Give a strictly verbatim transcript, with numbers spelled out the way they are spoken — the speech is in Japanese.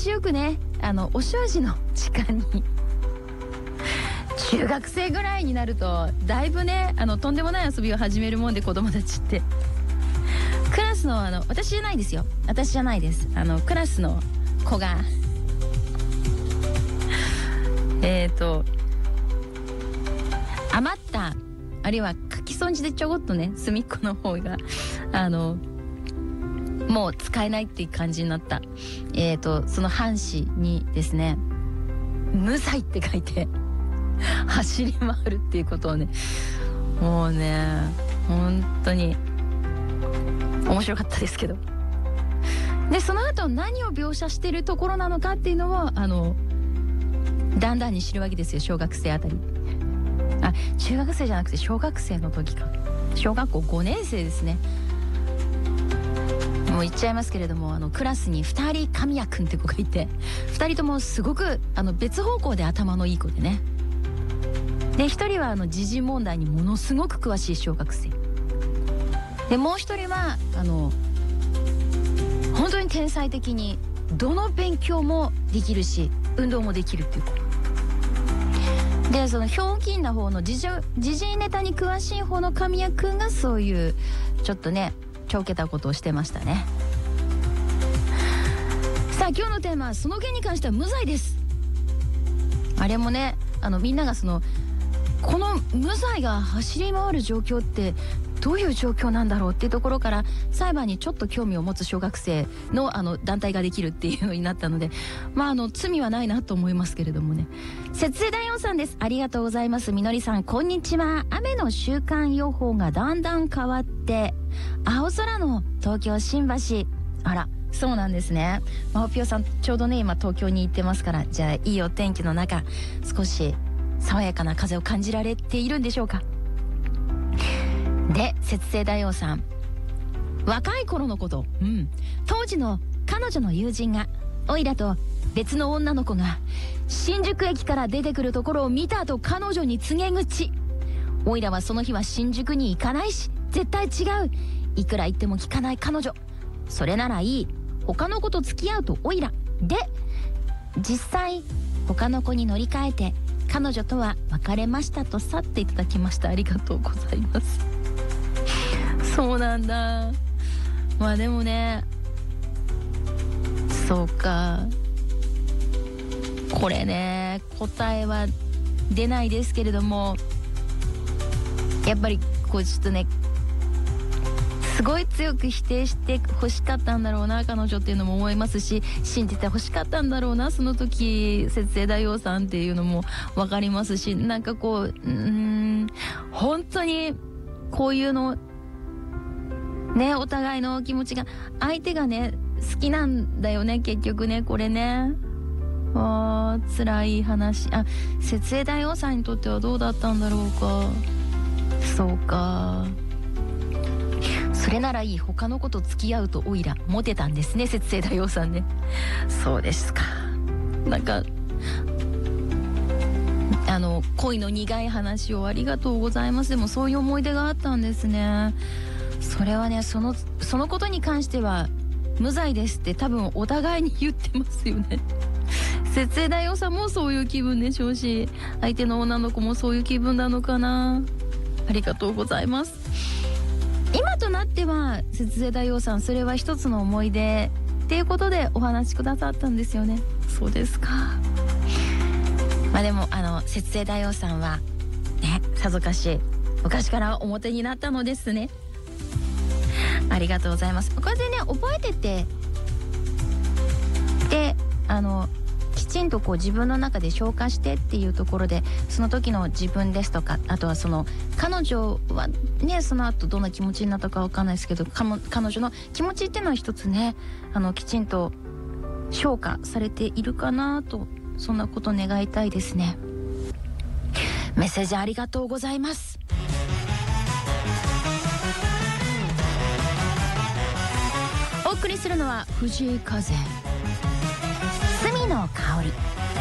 私よくね、あのお習字の時間に中学生ぐらいになるとだいぶね、あのとんでもない遊びを始めるもんで、子供たちってクラスのあの私じゃないですよ私じゃないですあのクラスの子がえっと余ったあるいは書き損じでちょこっとね隅っこの方があのもう使えないっていう感じになった、えーとその半紙にですね無罪って書いて走り回るっていうことをね、もうね本当に面白かったですけど、でその後何を描写してるところなのかっていうのはあのだんだんに知るわけですよ、小学生あたり。あ、中学生じゃなくて小学生の時か、小学校ごねん生ですね。もう言っちゃいますけれども、あのクラスにふたり神谷くんって子がいて、ふたりともすごくあの別方向で頭のいい子でね、でひとりはあの時事問題にものすごく詳しい小学生で、もうひとりはあの本当に天才的にどの勉強もできるし運動もできるっていう子で、そのひょうきんな方の時事時事ネタに詳しい方の神谷くんがそういうちょっとねちょうけたことをしてましたね。さあ今日のテーマはその件に関しては無罪です。あれもね、あのみんながそのこの無罪が走り回る状況ってどういう状況なんだろうっていうところから裁判にちょっと興味を持つ小学生 の, あの団体ができるっていうのになったので、まああの罪はないなと思いますけれどもね。節制大王さんです。ありがとうございます。みのりさんこんにちは。雨の週間予報がだんだん変わって青空の東京新橋。あらそうなんですね。まほぴよさんちょうどね今東京に行ってますから、じゃあいいお天気の中少し爽やかな風を感じられているんでしょうか。で節制大王さん、若い頃のこと、うん、当時の彼女の友人がおいらと別の女の子が新宿駅から出てくるところを見たと彼女に告げ口。おいらはその日は新宿に行かないし絶対違う、いくら言っても聞かない彼女、それならいい、他の子と付き合うとおいらで、実際他の子に乗り換えて彼女とは別れましたと去っていただきました。ありがとうございます。そうなんだ。まあでもね、そうか、これね答えは出ないですけれども、やっぱりこうちょっとねすごい強く否定して欲しかったんだろうな彼女っていうのも思いますし、信じて欲しかったんだろうなその時節制大王さんっていうのも分かりますし、なんかこううーん本当にこういうのね、お互いの気持ちが相手がね好きなんだよね結局ね、これね。あー辛い話。あ、節制大王さんにとってはどうだったんだろうか。そうか、それならいい、他の子と付き合うとおいらモテたんですね節制大王さんね。そうですか。なんかあの恋の苦い話をありがとうございます。でもそういう思い出があったんですね。それはね、そのそのことに関しては無罪ですって多分お互いに言ってますよね。節制大王さんもそういう気分でしょうし、相手の女の子もそういう気分なのかな。ありがとうございます。今となっては節制大王さんそれは一つの思い出っていうことでお話しくださったんですよね。そうですか。まあでもあの節制大王さんはねさぞかし昔から表になったのですね。ありがとうございます。これでね覚えてて、であのきちんとこう自分の中で消化してっていうところで、その時の自分ですとか、あとはその彼女はねその後どんな気持ちになったかわかんないですけど、かも彼女の気持ちっていうのは一つねあのきちんと消化されているかなと、そんなこと願いたいですね。メッセージありがとうございます。お送りするのは藤井風、隅の香り。